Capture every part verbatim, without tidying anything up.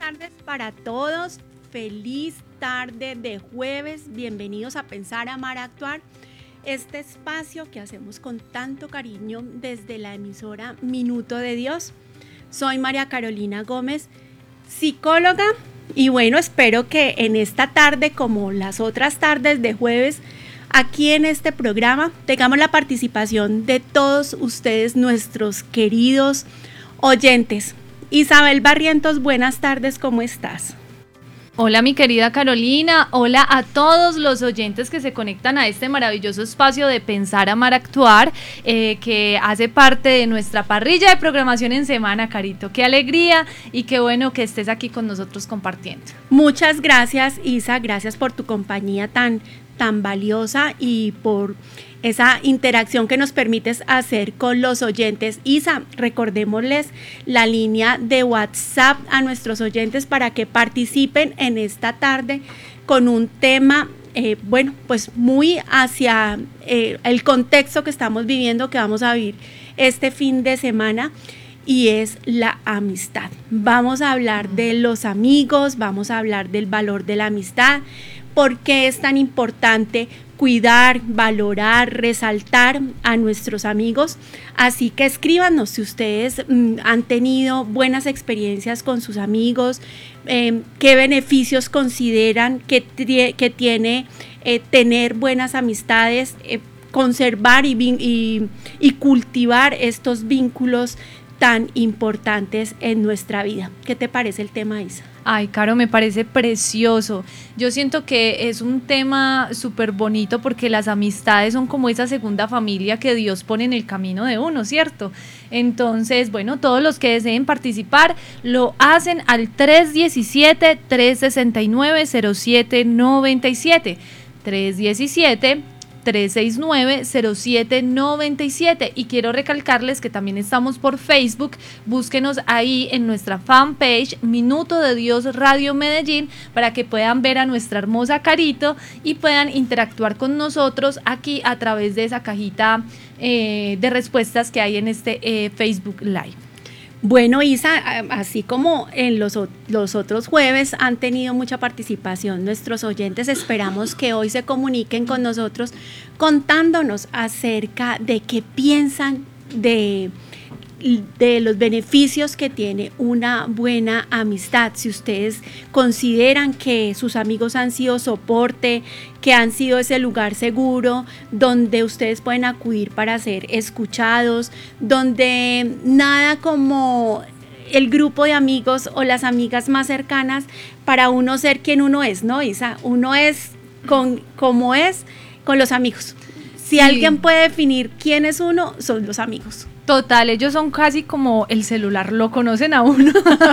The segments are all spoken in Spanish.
tardes para todos, feliz tarde de jueves, bienvenidos a Pensar, Amar, Actuar, este espacio que hacemos con tanto cariño desde la emisora Minuto de Dios. Soy María Carolina Gómez, psicóloga, y bueno, espero que en esta tarde, como las otras tardes de jueves, aquí en este programa tengamos la participación de todos ustedes, nuestros queridos oyentes. Isabel Barrientos, buenas tardes, ¿cómo estás? Hola mi querida Carolina, hola a todos los oyentes que se conectan a este maravilloso espacio de Pensar, Amar, Actuar, eh, que hace parte de nuestra parrilla de programación en semana, Carito. Qué alegría y qué bueno que estés aquí con nosotros compartiendo. Muchas gracias, Isa, gracias por tu compañía tan, tan valiosa y por esa interacción que nos permites hacer con los oyentes. Isa, recordémosles la línea de WhatsApp a nuestros oyentes para que participen en esta tarde con un tema, eh, bueno, pues muy hacia eh, el contexto que estamos viviendo, que vamos a vivir este fin de semana, y es la amistad. Vamos a hablar de los amigos, vamos a hablar del valor de la amistad, por qué es tan importante cuidar, valorar, resaltar a nuestros amigos. Así que escríbanos si ustedes mm, han tenido buenas experiencias con sus amigos, eh, qué beneficios consideran que, t- que tiene eh, tener buenas amistades, eh, conservar y, y, y cultivar estos vínculos tan importantes en nuestra vida. ¿Qué te parece el tema, Isa? Ay, Caro, me parece precioso. Yo siento que es un tema súper bonito porque las amistades son como esa segunda familia que Dios pone en el camino de uno, ¿cierto? Entonces, bueno, todos los que deseen participar lo hacen al tres diecisiete, tres sesenta y nueve, cero siete noventa y siete. tres diecisiete, tres sesenta y nueve, cero siete noventa y siete. Y quiero recalcarles que también estamos por Facebook. Búsquenos ahí en nuestra fanpage Minuto de Dios Radio Medellín para que puedan ver a nuestra hermosa Carito y puedan interactuar con nosotros aquí a través de esa cajita eh, de respuestas que hay en este eh, Facebook Live. Bueno, Isa, así como en los, los otros jueves han tenido mucha participación nuestros oyentes, esperamos que hoy se comuniquen con nosotros contándonos acerca de qué piensan de, de los beneficios que tiene una buena amistad. Si ustedes consideran que sus amigos han sido soporte, que han sido ese lugar seguro donde ustedes pueden acudir para ser escuchados, donde nada como el grupo de amigos o las amigas más cercanas para uno ser quien uno es, ¿no, Isa? Uno es con, como es con los amigos. Si sí. Alguien puede definir quién es uno, son los amigos. Total, ellos son casi como el celular, lo conocen a uno.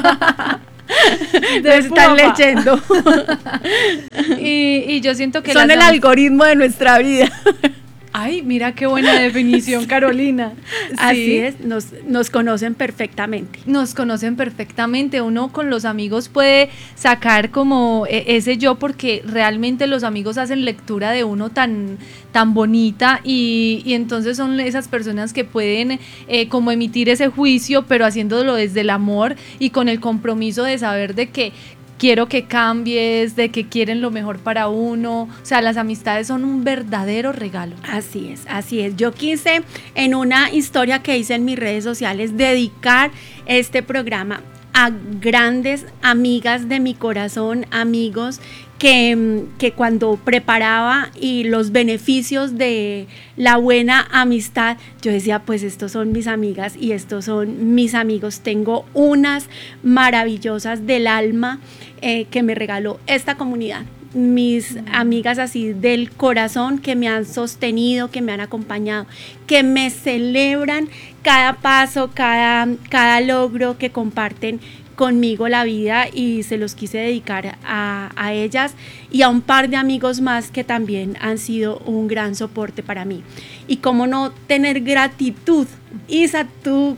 De están leyendo. y, y yo siento que son el am- algoritmo de nuestra vida. Ay, mira qué buena definición, Carolina. Así sí. es, nos, nos conocen perfectamente. Nos conocen perfectamente. Uno con los amigos puede sacar como ese yo, porque realmente los amigos hacen lectura de uno tan, tan bonita y, y entonces son esas personas que pueden eh, como emitir ese juicio, pero haciéndolo desde el amor y con el compromiso de saber de que quiero que cambies, de que quieren lo mejor para uno. O sea, las amistades son un verdadero regalo. Así es, así es. Yo quise, en una historia que hice en mis redes sociales, dedicar este programa a grandes amigas de mi corazón, amigos que, que cuando preparaba y los beneficios de la buena amistad, yo decía, pues estos son mis amigas y estos son mis amigos. Tengo unas maravillosas del alma eh, que me regaló esta comunidad. Mis amigas así del corazón que me han sostenido, que me han acompañado, que me celebran cada paso, cada, cada logro, que comparten conmigo la vida, y se los quise dedicar a, a ellas y a un par de amigos más que también han sido un gran soporte para mí. Y cómo no tener gratitud. Isa, tú